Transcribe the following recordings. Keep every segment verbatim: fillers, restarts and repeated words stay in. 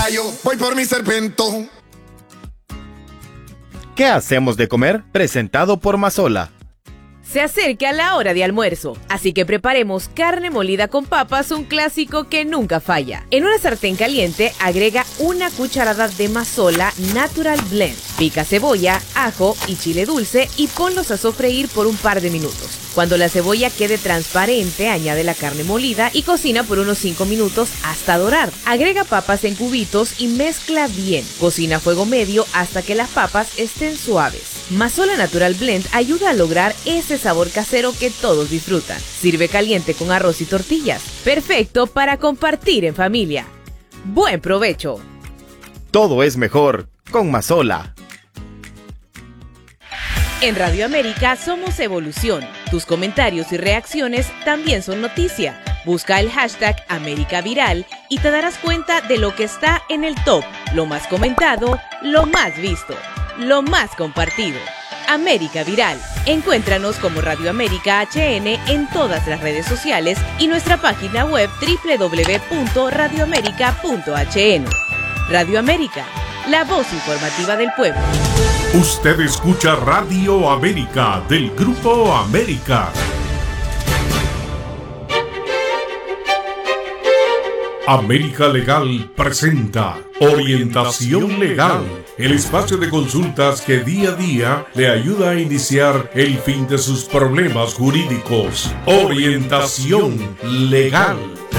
caballo, voy por mi serpento. ¿Qué hacemos de comer? Presentado por Mazola. Se acerca la hora de almuerzo, así que preparemos carne molida con papas, un clásico que nunca falla. En una sartén caliente, agrega una cucharada de Mazola Natural Blend. Pica cebolla, ajo y chile dulce y ponlos a sofreír por un par de minutos. Cuando la cebolla quede transparente, añade la carne molida y cocina por unos cinco minutos hasta dorar. Agrega papas en cubitos y mezcla bien. Cocina a fuego medio hasta que las papas estén suaves. Mazola Natural Blend ayuda a lograr ese sabor casero que todos disfrutan. Sirve caliente con arroz y tortillas. Perfecto para compartir en familia. ¡Buen provecho! Todo es mejor con Mazola. En Radio América somos evolución. Tus comentarios y reacciones también son noticia. Busca el hashtag América Viral y te darás cuenta de lo que está en el top, lo más comentado, lo más visto, lo más compartido. América Viral. Encuéntranos como Radio América H N en todas las redes sociales y nuestra página web doble u doble u doble u punto radio américa punto h n. Radio América, la voz informativa del pueblo. Usted escucha Radio América del Grupo América. América Legal presenta Orientación Legal, el espacio de consultas que día a día le ayuda a iniciar el fin de sus problemas jurídicos. Orientación Legal.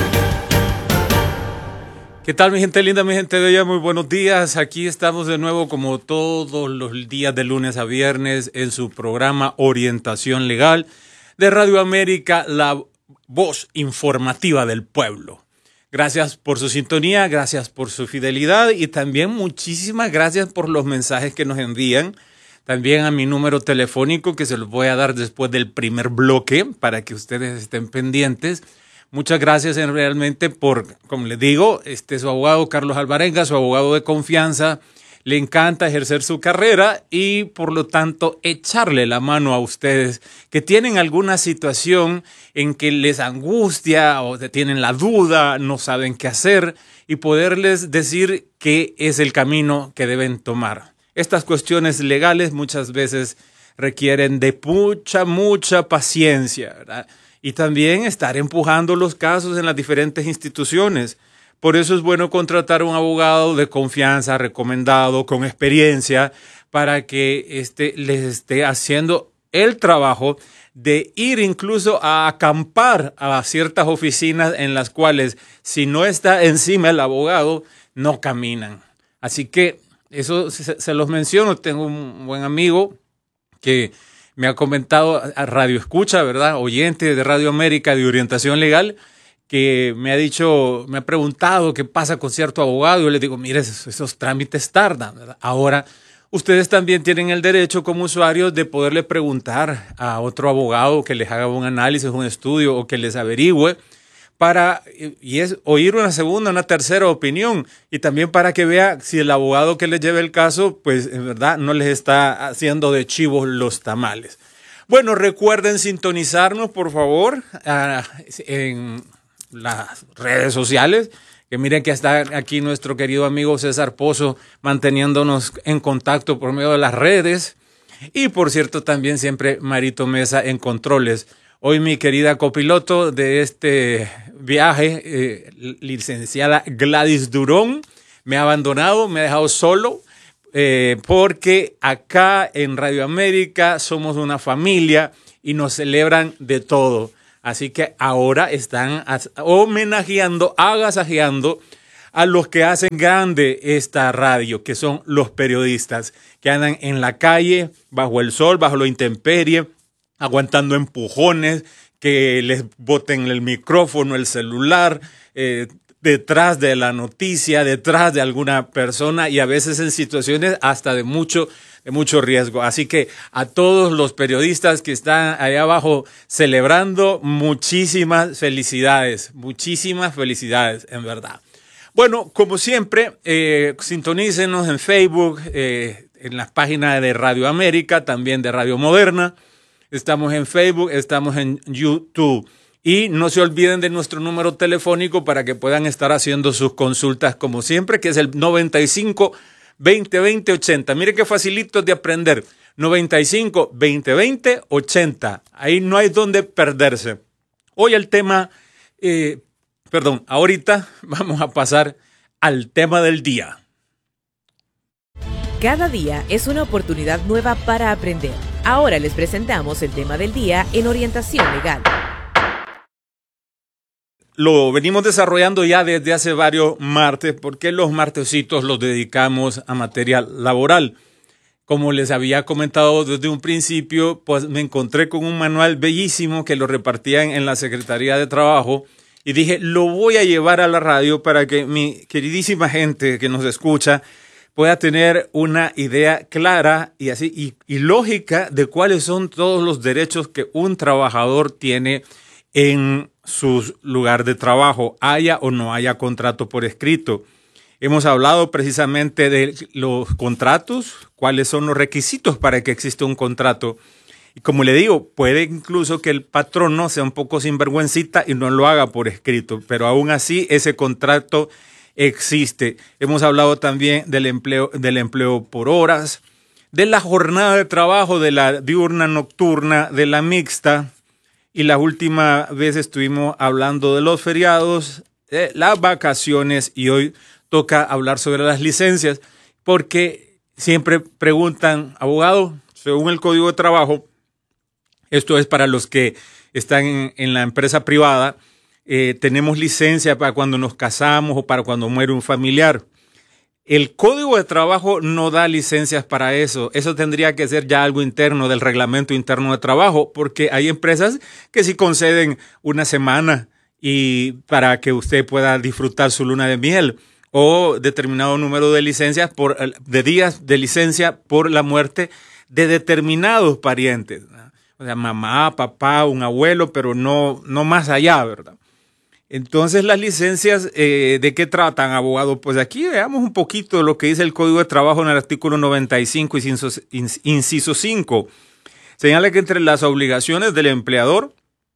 ¿Qué tal, mi gente linda, mi gente de ella? Muy buenos días. Aquí estamos de nuevo como todos los días de lunes a viernes en su programa Orientación Legal de Radio América, la voz informativa del pueblo. Gracias por su sintonía, gracias por su fidelidad y también muchísimas gracias por los mensajes que nos envían. También a mi número telefónico que se los voy a dar después del primer bloque para que ustedes estén pendientes. Muchas gracias en realmente por, como les digo, este su abogado Carlos Alvarenga, su abogado de confianza. Le encanta ejercer su carrera y por lo tanto echarle la mano a ustedes que tienen alguna situación en que les angustia o tienen la duda, no saben qué hacer y poderles decir qué es el camino que deben tomar. Estas cuestiones legales muchas veces requieren de mucha, mucha paciencia, ¿verdad? Y también estar empujando los casos en las diferentes instituciones. Por eso es bueno contratar a un abogado de confianza, recomendado, con experiencia, para que este, les esté haciendo el trabajo de ir incluso a acampar a ciertas oficinas en las cuales, si no está encima el abogado, no caminan. Así que eso se, se los menciono. Tengo un buen amigo que me ha comentado a Radio Escucha, ¿verdad? Oyente de Radio América de Orientación Legal, que me ha dicho, me ha preguntado qué pasa con cierto abogado. Yo le digo, mire, esos, esos trámites tardan, ¿verdad? Ahora, ustedes también tienen el derecho como usuarios de poderle preguntar a otro abogado que les haga un análisis, un estudio o que les averigüe para, y es oír una segunda, una tercera opinión y también para que vea si el abogado que les lleve el caso, pues en verdad no les está haciendo de chivos los tamales. Bueno, recuerden sintonizarnos, por favor, uh, en las redes sociales, que miren que está aquí nuestro querido amigo César Pozo manteniéndonos en contacto por medio de las redes y por cierto también siempre Marito Mesa en controles. Hoy mi querida copiloto de este viaje, eh, licenciada Gladys Durón, me ha abandonado, me ha dejado solo eh, porque acá en Radio América somos una familia y nos celebran de todo. Así que ahora están homenajeando, agasajeando a los que hacen grande esta radio, que son los periodistas que andan en la calle, bajo el sol, bajo la intemperie, aguantando empujones, que les boten el micrófono, el celular, eh, detrás de la noticia, detrás de alguna persona y a veces en situaciones hasta de mucho de mucho riesgo. Así que a todos los periodistas que están allá abajo celebrando, muchísimas felicidades, muchísimas felicidades, en verdad. Bueno, como siempre, eh, sintonícenos en Facebook, eh, en las páginas de Radio América, también de Radio Moderna. Estamos en Facebook, estamos en YouTube. Y no se olviden de nuestro número telefónico para que puedan estar haciendo sus consultas como siempre, que es el noventa y cinco, veinte, veinte, ochenta. Mire qué facilito de aprender. noventa y cinco, veinte, veinte, ochenta. Ahí no hay donde perderse. Hoy el tema, eh, perdón, ahorita vamos a pasar al tema del día. Cada día es una oportunidad nueva para aprender. Ahora les presentamos el tema del día en orientación legal. Lo venimos desarrollando ya desde hace varios martes, porque los martesitos los dedicamos a materia laboral. Como les había comentado desde un principio, pues me encontré con un manual bellísimo que lo repartían en la Secretaría de Trabajo y dije, lo voy a llevar a la radio para que mi queridísima gente que nos escucha pueda tener una idea clara y así y, y lógica de cuáles son todos los derechos que un trabajador tiene en su lugar de trabajo, haya o no haya contrato por escrito. Hemos hablado precisamente de los contratos, cuáles son los requisitos para que exista un contrato. Y como le digo, puede incluso que el patrono sea un poco sinvergüencita y no lo haga por escrito, pero aún así ese contrato existe. Hemos hablado también del empleo, del empleo por horas, de la jornada de trabajo, de la diurna, nocturna, de la mixta. Y la última vez estuvimos hablando de los feriados, de las vacaciones y hoy toca hablar sobre las licencias porque siempre preguntan, abogado, según el Código de Trabajo, esto es para los que están en, en la empresa privada, eh, tenemos licencia para cuando nos casamos o para cuando muere un familiar. El Código de Trabajo no da licencias para eso. Eso tendría que ser ya algo interno del reglamento interno de trabajo, porque hay empresas que sí conceden una semana y para que usted pueda disfrutar su luna de miel o determinado número de licencias por de días de licencia por la muerte de determinados parientes, ¿no? O sea, mamá, papá, un abuelo, pero no, no más allá, ¿verdad? Entonces, las licencias, eh, ¿de qué tratan, abogado? Pues aquí veamos un poquito de lo que dice el Código de Trabajo en el artículo noventa y cinco, inciso cinco. Señala que entre las obligaciones del empleador,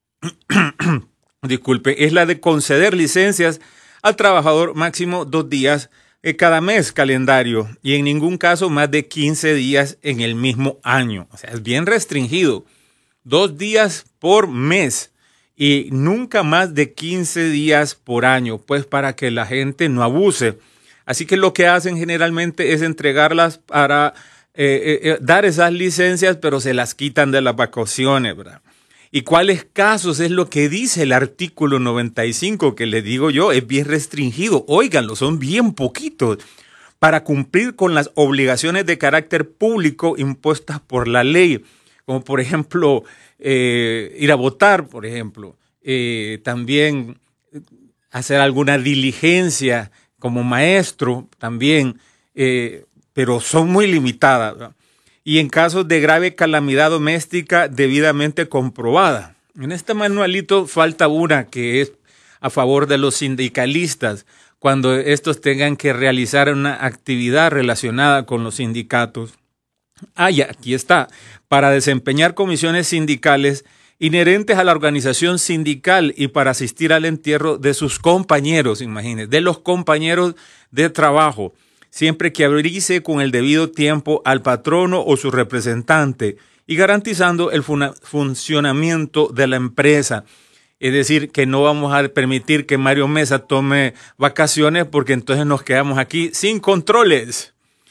disculpe, es la de conceder licencias al trabajador máximo dos días eh, cada mes calendario y en ningún caso más de quince días en el mismo año. O sea, es bien restringido. Dos días por mes. Y nunca más de quince días por año, pues para que la gente no abuse. Así que lo que hacen generalmente es entregarlas para eh, eh, dar esas licencias, pero se las quitan de las vacaciones, ¿verdad? ¿Y cuáles casos es lo que dice el artículo noventa y cinco? Que le digo yo, es bien restringido. Óiganlo, son bien poquitos para cumplir con las obligaciones de carácter público impuestas por la ley. Como por ejemplo, eh, ir a votar, por ejemplo. Eh, también hacer alguna diligencia como maestro, también. Eh, pero son muy limitadas, ¿verdad? Y en casos de grave calamidad doméstica debidamente comprobada. En este manualito falta una que es a favor de los sindicalistas, cuando estos tengan que realizar una actividad relacionada con los sindicatos. Ah, ya, aquí está. Para desempeñar comisiones sindicales inherentes a la organización sindical y para asistir al entierro de sus compañeros, imagínense, de los compañeros de trabajo, siempre que autorice con el debido tiempo al patrono o su representante y garantizando el fun- funcionamiento de la empresa. Es decir, que no vamos a permitir que Mario Mesa tome vacaciones porque entonces nos quedamos aquí sin controles.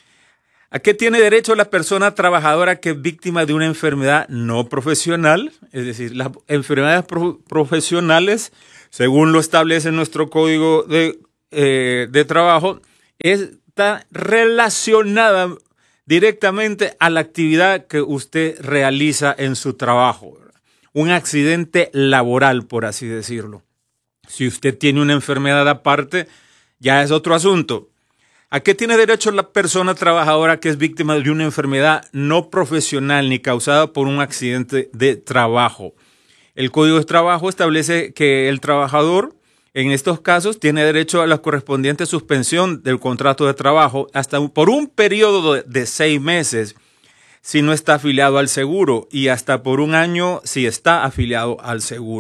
¿A qué tiene derecho la persona trabajadora que es víctima de una enfermedad no profesional? Es decir, las enfermedades pro- profesionales, según lo establece nuestro Código de, eh, de Trabajo, está relacionada directamente a la actividad que usted realiza en su trabajo. Un accidente laboral, por así decirlo. Si usted tiene una enfermedad aparte, ya es otro asunto. ¿A qué tiene derecho la persona trabajadora que es víctima de una enfermedad no profesional ni causada por un accidente de trabajo? El Código de Trabajo establece que el trabajador, en estos casos, tiene derecho a la correspondiente suspensión del contrato de trabajo hasta por un periodo de, de seis meses si no está afiliado al seguro y hasta por un año si está afiliado al seguro.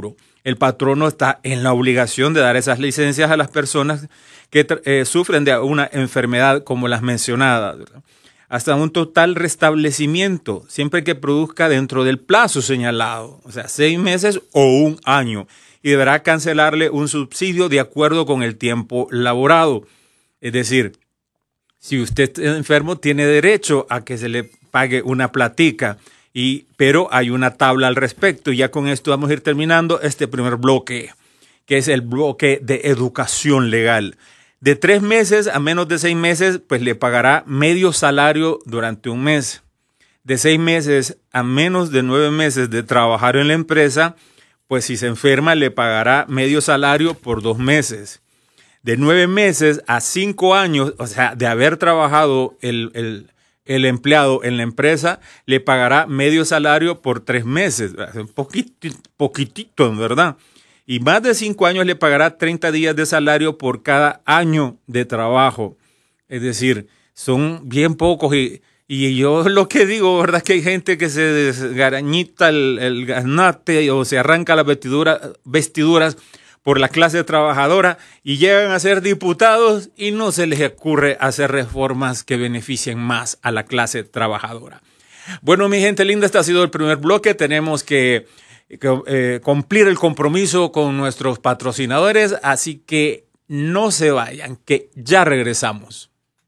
el patrono está en la obligación de dar esas licencias a las personas que eh, sufren de una enfermedad como las mencionadas, ¿verdad? Hasta un total restablecimiento, siempre que produzca dentro del plazo señalado, o sea, seis meses o un año, y deberá cancelarle un subsidio de acuerdo con el tiempo laborado. Es decir, si usted está enfermo, tiene derecho a que se le pague una platica, y, pero hay una tabla al respecto. Y ya con esto vamos a ir terminando este primer bloque, que es el bloque de educación legal. De tres meses a menos de seis meses, pues le pagará medio salario durante un mes. De seis meses a menos de nueve meses de trabajar en la empresa, pues si se enferma le pagará medio salario por dos meses. De nueve meses a cinco años, o sea, de haber trabajado el, el, el empleado en la empresa, le pagará medio salario por tres meses. Un poquito, poquitito, en verdad. Y más de cinco años le pagará treinta días de salario por cada año de trabajo. Es decir, son bien pocos. Y, y yo lo que digo, ¿verdad? Es que hay gente que se desgarañita el, el ganate o se arranca las vestidura, vestiduras por la clase trabajadora y llegan a ser diputados y no se les ocurre hacer reformas que beneficien más a la clase trabajadora. Bueno, mi gente linda, este ha sido el primer bloque. Tenemos que... Que, eh, cumplir el compromiso con nuestros patrocinadores, así que no se vayan, que ya regresamos.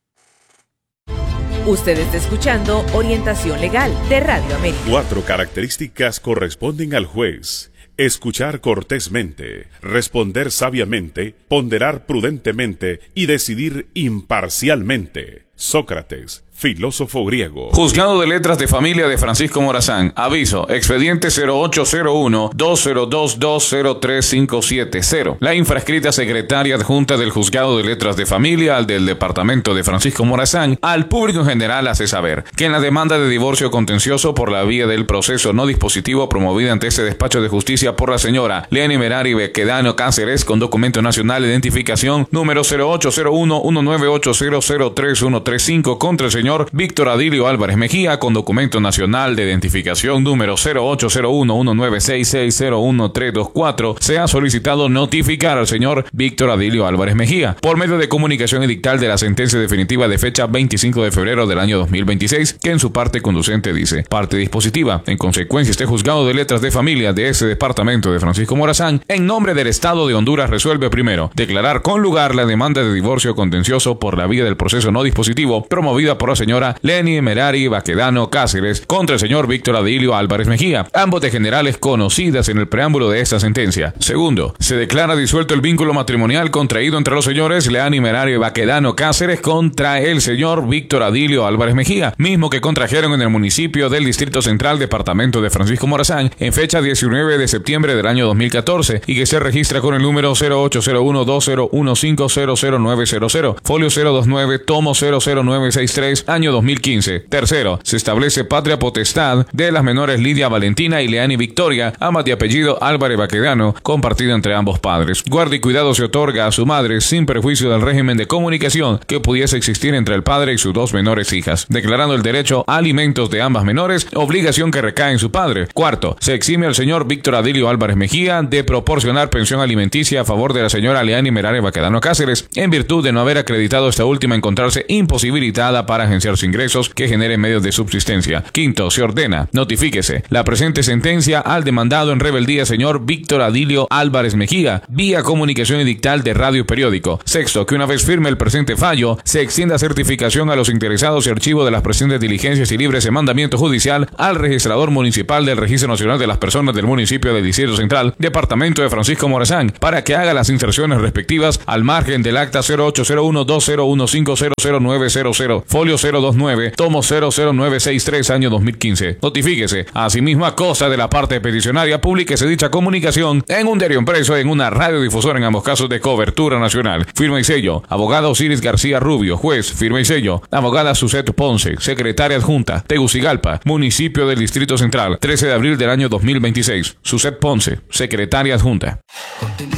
Usted está escuchando Orientación Legal de Radio América. Cuatro características corresponden al juez: escuchar cortésmente, responder sabiamente, ponderar prudentemente y decidir imparcialmente. Sócrates, filósofo griego. Juzgado de Letras de Familia de Francisco Morazán. Aviso. Expediente cero ocho cero uno, dos cero dos dos, cero tres cinco siete cero. La infrascrita secretaria adjunta del Juzgado de Letras de Familia al del Departamento de Francisco Morazán al público en general hace saber que en la demanda de divorcio contencioso por la vía del proceso no dispositivo promovida ante este despacho de justicia por la señora Leani Merari Baquedano Cáceres con documento nacional de identificación número cero ocho cero uno, uno nueve ocho cero, cero tres uno tres cinco contra el señor Víctor Adilio Álvarez Mejía con documento nacional de identificación número cero ocho cero uno, uno nueve seis seis, cero uno tres dos cuatro, se ha solicitado notificar al señor Víctor Adilio Álvarez Mejía por medio de comunicación edictal de la sentencia definitiva de fecha veinticinco de febrero del año dos mil veintiséis, que en su parte conducente dice: parte dispositiva. En consecuencia, este Juzgado de Letras de Familia de ese departamento de Francisco Morazán, en nombre del Estado de Honduras, resuelve primero declarar con lugar la demanda de divorcio contencioso por la vía del proceso no dispositivo promovida por la señora Leani Merari Baquedano Cáceres contra el señor Víctor Adilio Álvarez Mejía, ambos de generales conocidas en el preámbulo de esta sentencia. Segundo, se declara disuelto el vínculo matrimonial contraído entre los señores Leani Merari Baquedano Cáceres contra el señor Víctor Adilio Álvarez Mejía, mismo que contrajeron en el municipio del Distrito Central, departamento de Francisco Morazán, en fecha diecinueve de septiembre del año dos mil catorce y que se registra con el número cero ocho cero uno, dos cero uno cinco, cero cero nueve cero cero, folio cero veintinueve, tomo cero cero nueve seis tres, año dos mil quince. Tercero, se establece patria potestad de las menores Lidia Valentina y Leani Victoria, amas de apellido Álvarez Baquedano, compartida entre ambos padres. Guarda y cuidado se otorga a su madre sin perjuicio del régimen de comunicación que pudiese existir entre el padre y sus dos menores hijas, declarando el derecho a alimentos de ambas menores, obligación que recae en su padre. Cuarto, se exime al señor Víctor Adilio Álvarez Mejía de proporcionar pensión alimenticia a favor de la señora Leani Merari Baquedano Cáceres, en virtud de no haber acreditado esta última encontrarse imposibilitada para agenciar sus ingresos que generen medios de subsistencia. Quinto, se ordena, notifíquese la presente sentencia al demandado en rebeldía señor Víctor Adilio Álvarez Mejía, vía comunicación edictal de radio y periódico. Sexto, que una vez firme el presente fallo, se extienda certificación a los interesados y archivo de las presentes diligencias y libres de mandamiento judicial al registrador municipal del Registro Nacional de las Personas del municipio del Distrito Central, departamento de Francisco Morazán, para que haga las inserciones respectivas al margen del acta cero ocho cero uno, dos cero uno cinco, cero cero nueve cero cero, folio cero veintinueve, tomo cero cero nueve seis tres, año dos mil quince. Notifíquese, asimismo a costa de la parte peticionaria, públiquese dicha comunicación en un diario impreso, en una radiodifusora en ambos casos de cobertura nacional. Firma y sello, abogado Osiris García Rubio, juez. Firma y sello, abogada Suzette Ponce, secretaria adjunta, Tegucigalpa, municipio del Distrito Central, trece de abril del año dos mil veintiséis. Suzette Ponce, secretaria adjunta.